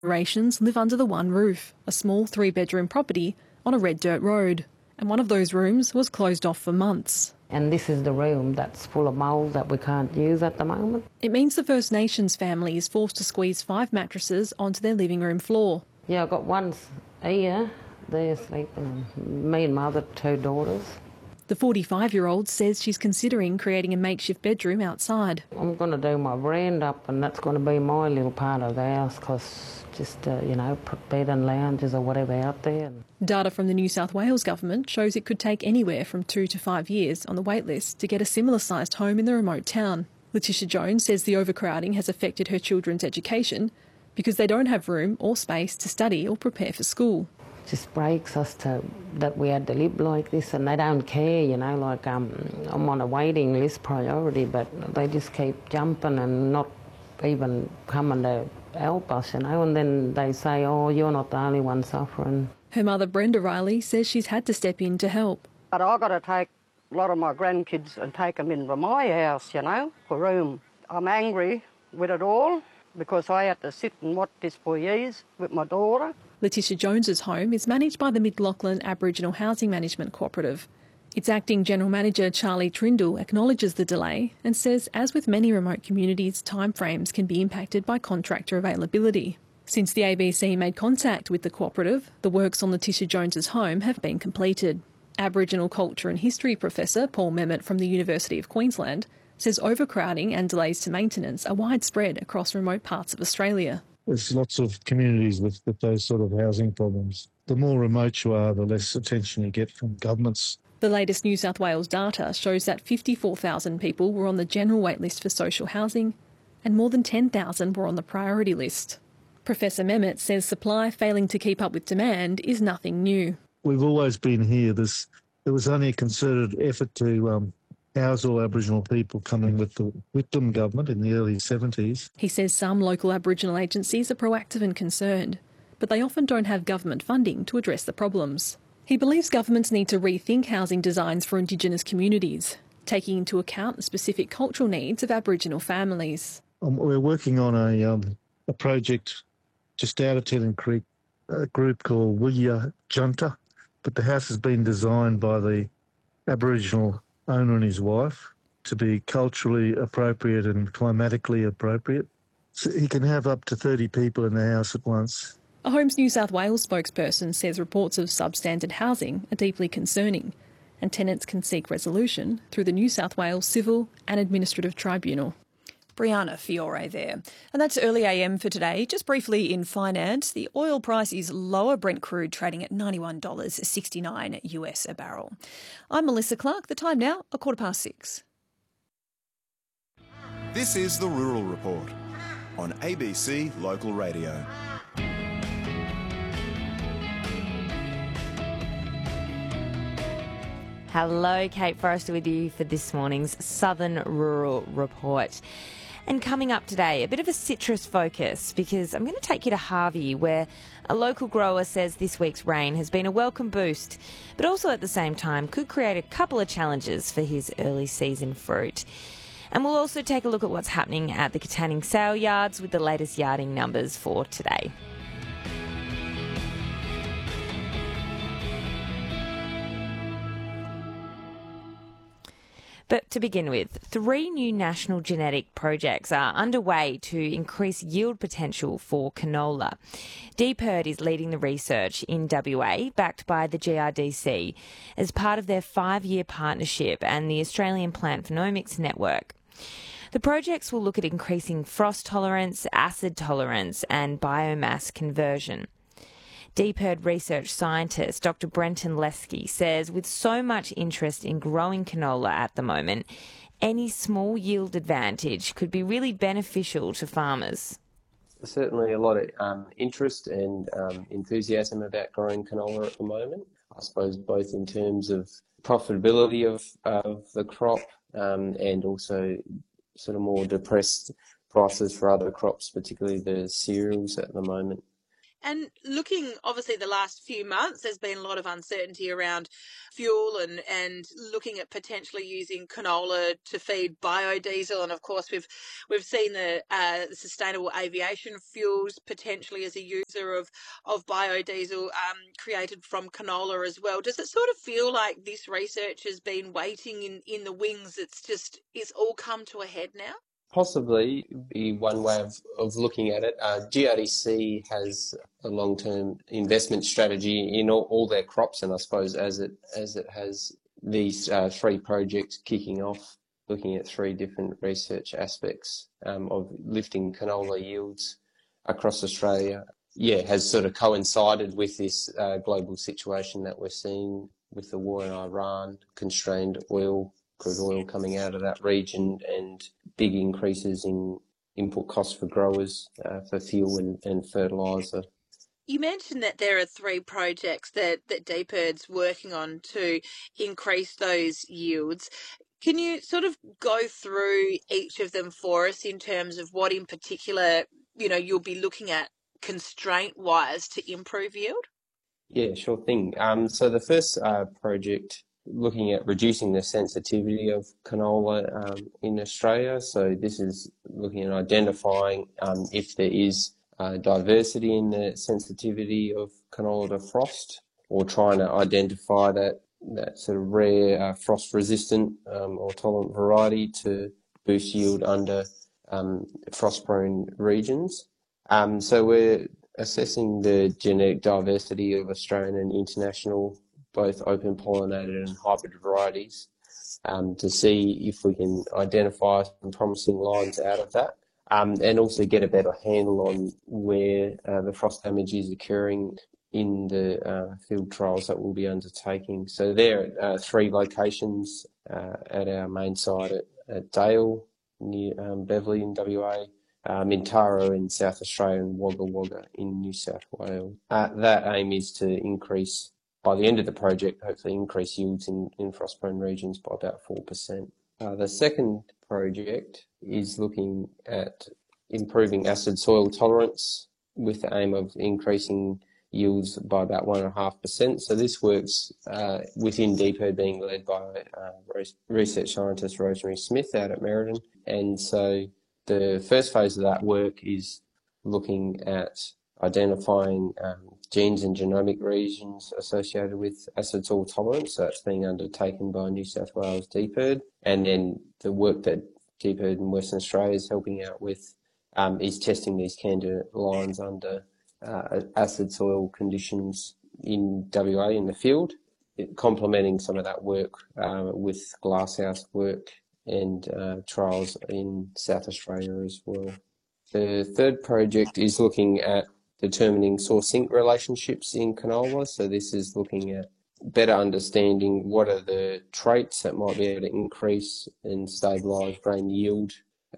Generations live under the one roof, a small 3-bedroom property on a red dirt road. And one of those rooms was closed off for months. And this is the room that's full of mould that we can't use at the moment. It means the First Nations family is forced to squeeze 5 mattresses onto their living room floor. Yeah, I've got one here, they're sleeping, me and my other 2 daughters. The 45-year-old says she's considering creating a makeshift bedroom outside. I'm going to do my veranda up, and that's going to be my little part of the house, because just, put bed and lounges or whatever out there. Data from the New South Wales government shows it could take anywhere from 2 to 5 years on the wait list to get a similar-sized home in the remote town. Letitia Jones says the overcrowding has affected her children's education because they don't have room or space to study or prepare for school. Just breaks us that we had to live like this, and they don't care, like I'm on a waiting list priority, but they just keep jumping and not even coming to help us, and then they say, oh, you're not the only one suffering. Her mother Brenda Riley says she's had to step in to help. But I've got to take a lot of my grandkids and take them into my house, for room. I'm angry with it all because I had to sit and watch this for years with my daughter. Letitia Jones's home is managed by the Mid Lachlan Aboriginal Housing Management Cooperative. Its acting general manager Charlie Trindle acknowledges the delay and says, as with many remote communities, timeframes can be impacted by contractor availability. Since the ABC made contact with the cooperative, the works on Letitia Jones's home have been completed. Aboriginal culture and history professor Paul Memmott from the University of Queensland says overcrowding and delays to maintenance are widespread across remote parts of Australia. There's lots of communities with those sort of housing problems. The more remote you are, the less attention you get from governments. The latest New South Wales data shows that 54,000 people were on the general waitlist for social housing and more than 10,000 were on the priority list. Professor Memmott says supply failing to keep up with demand is nothing new. We've always been here. There was only a concerted effort to house all Aboriginal people coming with the Whitlam government in the early 70s. He says some local Aboriginal agencies are proactive and concerned, but they often don't have government funding to address the problems. He believes governments need to rethink housing designs for Indigenous communities, taking into account the specific cultural needs of Aboriginal families. We're working on a project just out of Tennant Creek, a group called Wilya Junta, but the house has been designed by the Aboriginal owner and his wife to be culturally appropriate and climatically appropriate. So he can have up to 30 people in the house at once. A Homes New South Wales spokesperson says reports of substandard housing are deeply concerning and tenants can seek resolution through the New South Wales Civil and Administrative Tribunal. Brianna Fiore there. And that's early AM for today. Just briefly in finance, the oil price is lower. Brent crude trading at $91.69 US a barrel. I'm Melissa Clark. The time now, 6:15. This is the Rural Report on ABC Local Radio. Hello, Kate Forrester with you for this morning's Southern Rural Report. And coming up today, a bit of a citrus focus because I'm going to take you to Harvey, where a local grower says this week's rain has been a welcome boost, but also at the same time could create a couple of challenges for his early season fruit. And we'll also take a look at what's happening at the Katanning sale yards with the latest yarding numbers for today. But to begin with, 3 new national genetic projects are underway to increase yield potential for canola. DPIRD is leading the research in WA, backed by the GRDC, as part of their 5-year partnership and the Australian Plant Phenomics Network. The projects will look at increasing frost tolerance, acid tolerance and biomass conversion. DPIRD research scientist Dr. Brenton Lesky says with so much interest in growing canola at the moment, any small yield advantage could be really beneficial to farmers. There's certainly a lot of interest and enthusiasm about growing canola at the moment. I suppose both in terms of profitability of the crop and also sort of more depressed prices for other crops, particularly the cereals at the moment. And looking, obviously, the last few months, there's been a lot of uncertainty around fuel and looking at potentially using canola to feed biodiesel. And of course, we've seen the sustainable aviation fuels potentially as a user of biodiesel created from canola as well. Does it sort of feel like this research has been waiting in the wings? It's all come to a head now? Possibly be one way of looking at it. GRDC has a long-term investment strategy in all their crops, and I suppose as it has these three projects kicking off, looking at three different research aspects of lifting canola yields across Australia, has sort of coincided with this global situation that we're seeing with the war in Iran, constrained crude oil coming out of that region, and big increases in input costs for growers for fuel and fertiliser. You mentioned that there are three projects that DPIRD's working on to increase those yields. Can you sort of go through each of them for us in terms of what in particular, you'll be looking at constraint-wise to improve yield? Yeah, sure thing. So the first project, looking at reducing the sensitivity of canola in Australia. So this is looking at identifying if there is diversity in the sensitivity of canola to frost, or trying to identify that sort of rare frost-resistant or tolerant variety to boost yield under frost-prone regions. So we're assessing the genetic diversity of Australian and international, both open pollinated and hybrid varieties, to see if we can identify some promising lines out of that, and also get a better handle on where the frost damage is occurring in the field trials that we'll be undertaking. So there are three locations at our main site at Dale, near Beverley in WA, Mintara in South Australia, and Wagga Wagga in New South Wales. That aim is to increase, by the end of the project, hopefully increase yields in frost-prone regions by about 4%. The second project is looking at improving acid soil tolerance with the aim of increasing yields by about 1.5%. So this works within DPIRD, being led by research scientist Rosemary Smith out at Merredin. And so the first phase of that work is looking at identifying genes and genomic regions associated with acid soil tolerance. So that's being undertaken by New South Wales DPIRD. And then the work that DPIRD in Western Australia is helping out with is testing these candidate lines under acid soil conditions in WA in the field, complementing some of that work with glasshouse work and trials in South Australia as well. The third project is looking at determining source-sink relationships in canola. So this is looking at better understanding what are the traits that might be able to increase and stabilise grain yield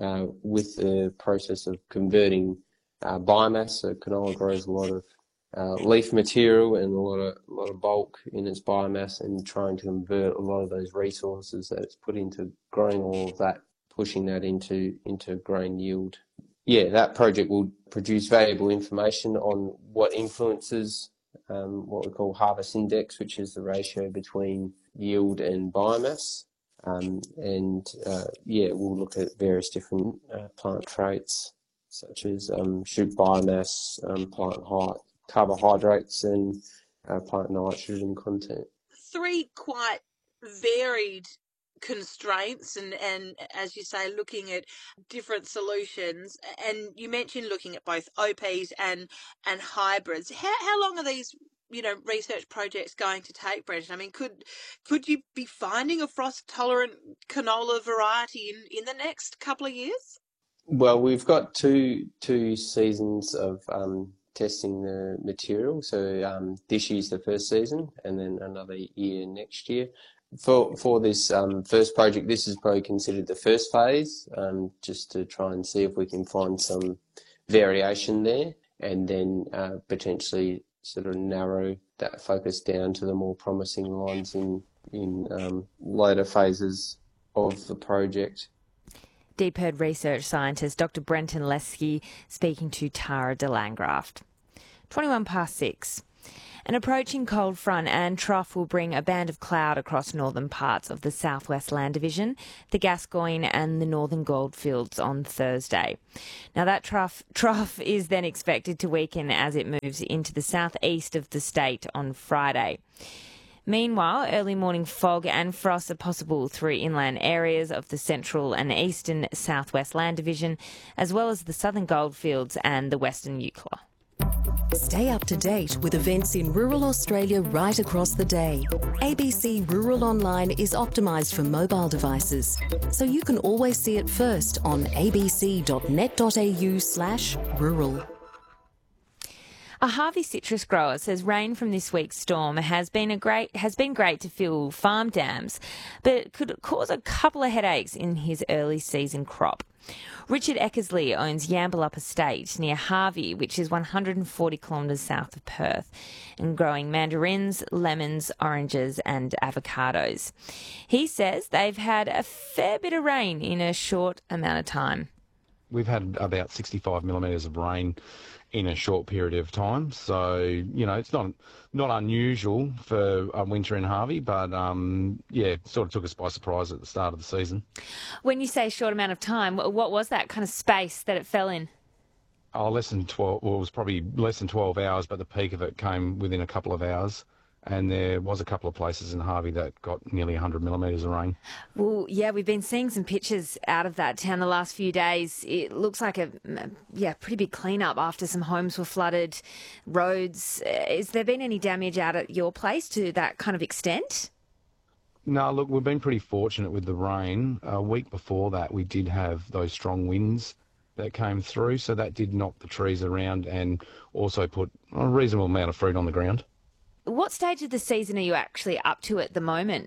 with the process of converting biomass. So canola grows a lot of leaf material and a lot of bulk in its biomass, and trying to convert a lot of those resources that it's put into growing all of that, pushing that into grain yield. Yeah, that project will produce valuable information on what influences what we call harvest index, which is the ratio between yield and biomass. We'll look at various different plant traits, such as shoot biomass, plant height, carbohydrates, and plant nitrogen content. Three quite varied constraints and as you say, looking at different solutions. And you mentioned looking at both OPs and hybrids. How long are these research projects going to take, Brenton? I mean, could you be finding a frost tolerant canola variety in the next couple of years? Well, we've got two seasons of testing the material. So this year's the first season, and then another year next year. For this first project, this is probably considered the first phase, just to try and see if we can find some variation there, and then potentially sort of narrow that focus down to the more promising lines in later phases of the project. DPIRD research scientist Dr. Brenton Lesky speaking to Tara de Landgraft. 21 past 6. An approaching cold front and trough will bring a band of cloud across northern parts of the southwest land division, the Gascoyne and the northern goldfields on Thursday. Now that trough is then expected to weaken as it moves into the southeast of the state on Friday. Meanwhile, early morning fog and frost are possible through inland areas of the central and eastern southwest land division, as well as the southern goldfields and the western Eucla. Stay up to date with events in rural Australia right across the day. ABC Rural Online is optimised for mobile devices, so you can always see it first on abc.net.au/rural. A Harvey citrus grower says rain from this week's storm has been great to fill farm dams, but it could cause a couple of headaches in his early season crop. Richard Eckersley owns Yambalup Estate near Harvey, which is 140 kilometres south of Perth, and growing mandarins, lemons, oranges and avocados. He says they've had a fair bit of rain in a short amount of time. We've had about 65 millimetres of rain in a short period of time. So, it's not unusual for a winter in Harvey, but, sort of took us by surprise at the start of the season. When you say short amount of time, what was that kind of space that it fell in? Less than 12, well, it was probably less than 12 hours, but the peak of it came within a couple of hours. And there was a couple of places in Harvey that got nearly 100 millimetres of rain. Well, yeah, we've been seeing some pictures out of that town the last few days. It looks like a pretty big clean-up after some homes were flooded, roads. Has there been any damage out at your place to that kind of extent? No, look, we've been pretty fortunate with the rain. A week before that, we did have those strong winds that came through, so that did knock the trees around and also put a reasonable amount of fruit on the ground. What stage of the season are you actually up to at the moment?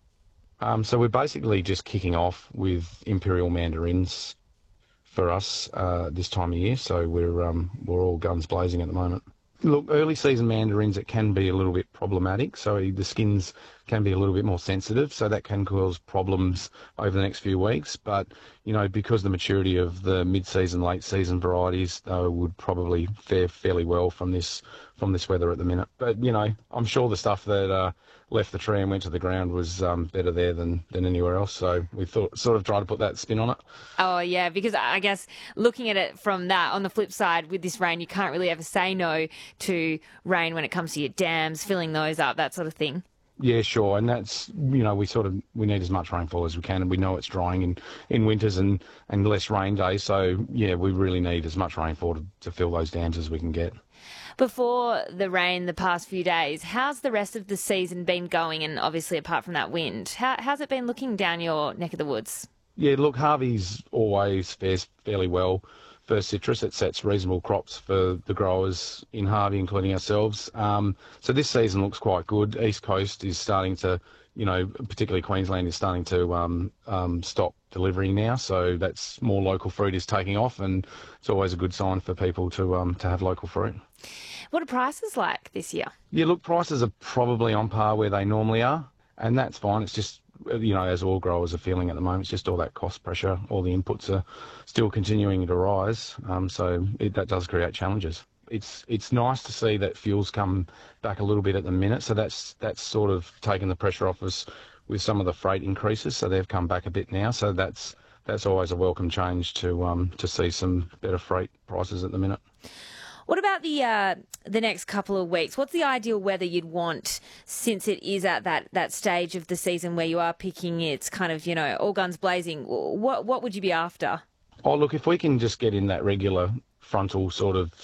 So we're basically just kicking off with imperial mandarins for us this time of year. So we're all guns blazing at the moment. Look, early season mandarins, it can be a little bit problematic. So the skins can be a little bit more sensitive. So that can cause problems over the next few weeks. But, because the maturity of the mid-season, late-season varieties would probably fare fairly well from this weather at the minute. But, I'm sure the stuff that left the tree and went to the ground was better there than anywhere else. So we thought, sort of tried to put that spin on it. Oh, yeah, because I guess looking at it from that, on the flip side, with this rain, you can't really ever say no to rain when it comes to your dams, filling those up, that sort of thing. Yeah, sure. And that's, we need as much rainfall as we can, and we know it's drying in winters and less rain days. So, yeah, we really need as much rainfall to fill those dams as we can get. Before the rain the past few days, how's the rest of the season been going? And obviously, apart from that wind, how's it been looking down your neck of the woods? Yeah, look, Harvey's always fares fairly well for citrus. It sets reasonable crops for the growers in Harvey, including ourselves. So this season looks quite good. East Coast is starting to, particularly Queensland is starting to stop delivering now. So that's more local fruit is taking off, and it's always a good sign for people to have local fruit. What are prices like this year? Yeah, look, prices are probably on par where they normally are, and that's fine. It's just, as all growers are feeling at the moment, it's just all that cost pressure. All the inputs are still continuing to rise, so that does create challenges. It's nice to see that fuel's come back a little bit at the minute, so that's sort of taken the pressure off us with some of the freight increases. So they've come back a bit now, so that's always a welcome change to see some better freight prices at the minute. What about the next couple of weeks? What's the ideal weather you'd want, since it is at that stage of the season where you are picking, it's kind of, all guns blazing? What would you be after? Oh, look, if we can just get in that regular frontal sort of,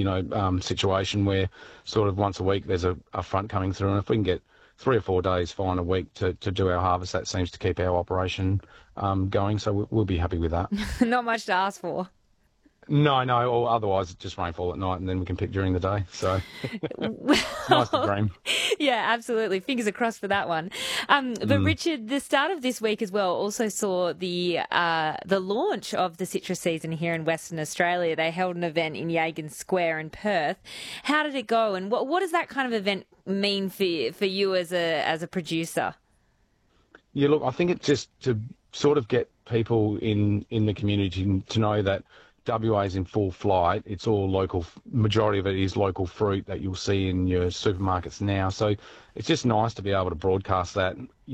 situation where sort of once a week there's a front coming through, and if we can get 3 or 4 days fine a week to do our harvest, that seems to keep our operation going. So we'll be happy with that. Not much to ask for. No, or otherwise just rainfall at night and then we can pick during the day. So nice to dream. Yeah, absolutely. Fingers crossed for that one. But Richard, the start of this week as well also saw the launch of the citrus season here in Western Australia. They held an event in Yagan Square in Perth. How did it go, and what does that kind of event mean for you as a producer? Yeah, look, I think it's just to sort of get people in the community to know that WA's in full flight. It's all local. Majority of it is local fruit that you'll see in your supermarkets now. So it's just nice to be able to broadcast that.